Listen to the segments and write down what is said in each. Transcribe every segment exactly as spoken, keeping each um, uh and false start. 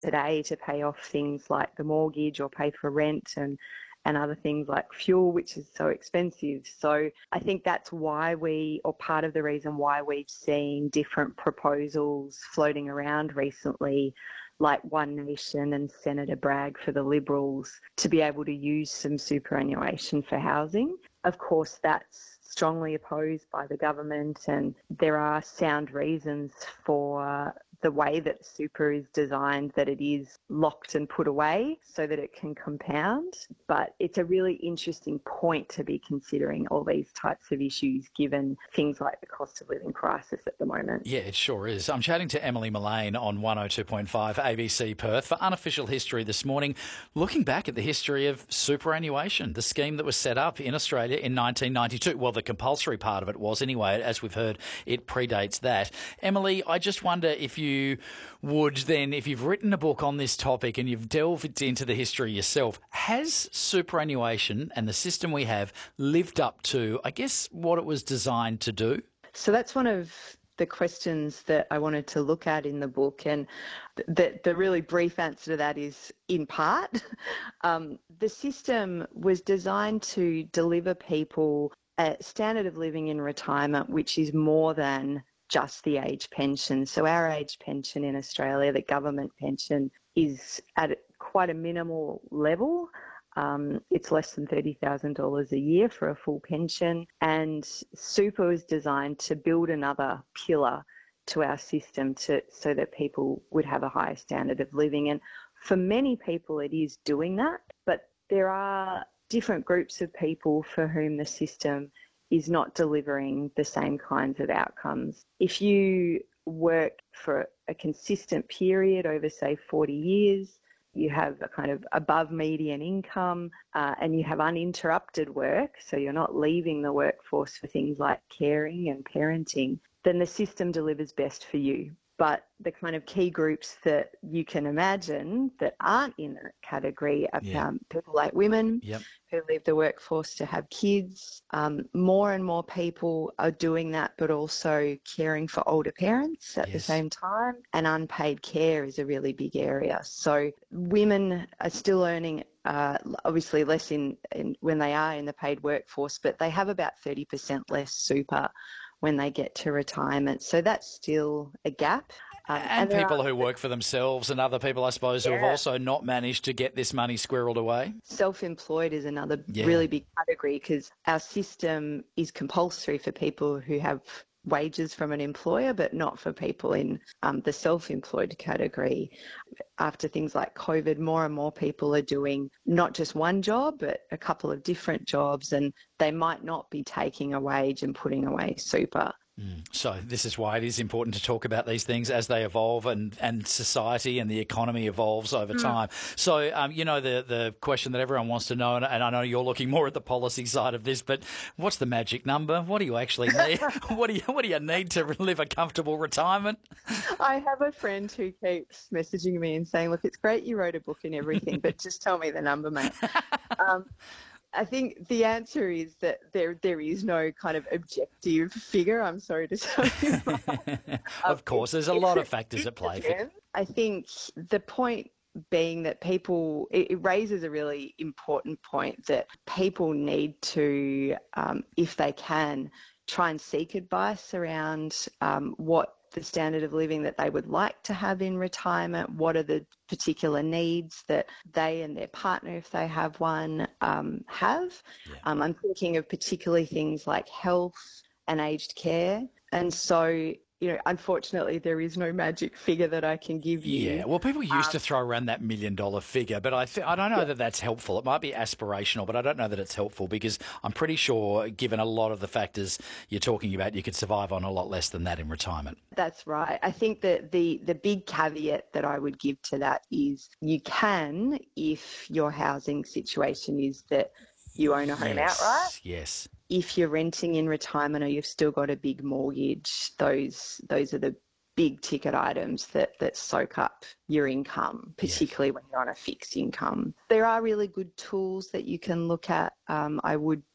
today to pay off things like the mortgage or pay for rent and and other things like fuel, which is so expensive. So I think that's why we, or part of the reason why we've seen different proposals floating around recently, like One Nation and Senator Bragg for the Liberals, to be able to use some superannuation for housing. Of course, that's strongly opposed by the government, and there are sound reasons for the way that super is designed, that it is locked and put away so that it can compound. But it's a really interesting point to be considering all these types of issues, given things like the cost of living crisis at the moment. Yeah, it sure is. I'm chatting to Emily Mullane on one oh two point five A B C Perth for Unofficial History this morning, looking back at the history of superannuation, the scheme that was set up in Australia in nineteen ninety-two. Well, the compulsory part of it was anyway. As we've heard, it predates that. Emily, I just wonder if you would then, if you've written a book on this topic and you've delved into the history yourself, has superannuation and the system we have lived up to, I guess, what it was designed to do? So that's one of the questions that I wanted to look at in the book, and the, the really brief answer to that is in part. Um, the system was designed to deliver people a standard of living in retirement which is more than just the age pension. So our age pension in Australia, the government pension, is at quite a minimal level. Um, it's less than thirty thousand dollars a year for a full pension. And super was designed to build another pillar to our system to so that people would have a higher standard of living. And for many people, it is doing that. But there are different groups of people for whom the system is not delivering the same kinds of outcomes. If you work for a consistent period over, say, forty years, you have a kind of above median income, uh, and you have uninterrupted work, so you're not leaving the workforce for things like caring and parenting, then the system delivers best for you. But the kind of key groups that you can imagine that aren't in that category are Yeah. um, people like women Yep. who leave the workforce to have kids. Um, more and more people are doing that, but also caring for older parents at the Yes. same time. And unpaid care is a really big area. So women are still earning uh, obviously less in, in when they are in the paid workforce, but they have about thirty percent less super when they get to retirement. So that's still a gap. Um, And, there people are who work for themselves and other people, I suppose, who have Yeah. also not managed to get this money squirreled away. Self-employed is another Yeah. really big category, because our system is compulsory for people who have wages from an employer, but not for people in um, the self-employed category. After things like COVID, more and more people are doing not just one job, but a couple of different jobs, and they might not be taking a wage and putting away super. So this is why it is important to talk about these things as they evolve and, and society and the economy evolves over time. So, um, you know, the, the question that everyone wants to know, and, and I know you're looking more at the policy side of this, but what's the magic number? What do you actually need? what do you what do you need to live a comfortable retirement? I have a friend who keeps messaging me and saying, look, it's great you wrote a book and everything, but just tell me the number, mate. Um, I think the answer is that there there is no kind of objective figure. I'm sorry to tell you. Of course, there's a lot of factors at play. For... I think the point being that people, it, it raises a really important point that people need to, um, if they can, try and seek advice around um, what the standard of living that they would like to have in retirement, what are the particular needs that they and their partner, if they have one, um, have. Yeah. Um, I'm thinking of particularly things like health and aged care. And so, you know, unfortunately, there is no magic figure that I can give you. Yeah, well, people used um, to throw around that million dollar figure, but I th- I don't know yeah. that that's helpful. It might be aspirational, but I don't know that it's helpful, because I'm pretty sure, given a lot of the factors you're talking about, you could survive on a lot less than that in retirement. That's right. I think that the, the big caveat that I would give to that is you can, if your housing situation is that you own a home yes, outright. Yes. If you're renting in retirement or you've still got a big mortgage, those those are the big ticket items that, that soak up your income, particularly yes. when you're on a fixed income. There are really good tools that you can look at. Um, I would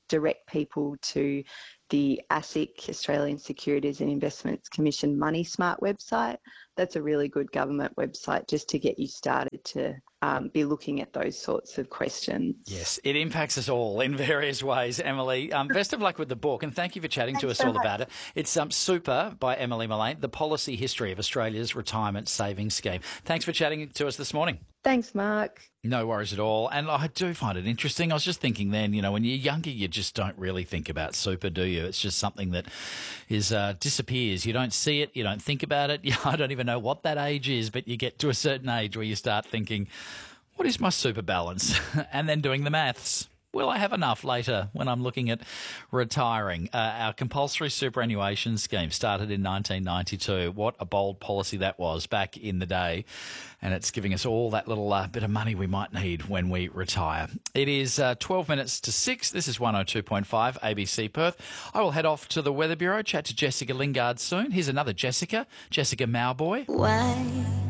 direct people to the ASIC, Australian Securities and Investments Commission Money Smart website. That's a really good government website just to get you started to um, be looking at those sorts of questions. Yes, it impacts us all in various ways, Emily. Um, best of luck with the book, and thank you for chatting Thanks to us so all much. about it. It's um, Super by Emily Mullane, The Policy History of Australia's Retirement Savings Scheme. Thanks for chatting to us this morning. Thanks, Mark. No worries at all. And I do find it interesting. I was just thinking then, you know, when you're younger, you just don't really think about super, do you? It's just something that is uh, disappears. You don't see it. You don't think about it. I don't even know what that age is, but you get to a certain age where you start thinking, what is my super balance? And then doing the maths. Will I have enough later when I'm looking at retiring? Uh, our compulsory superannuation scheme started in nineteen ninety-two. What a bold policy that was back in the day. And it's giving us all that little uh, bit of money we might need when we retire. It is uh, twelve minutes to six. This is one oh two point five A B C Perth. I will head off to the Weather Bureau, chat to Jessica Lingard soon. Here's another Jessica, Jessica Mauboy. Why?